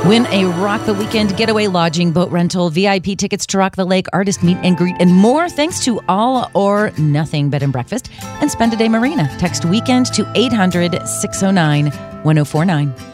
Win a Rock the Weekend getaway lodging, boat rental, VIP tickets to Rock the Lake, artist meet and greet, and more thanks to All or Nothing Bed and Breakfast and Spend a Day Marina. Text WEEKEND to 800-609-1049.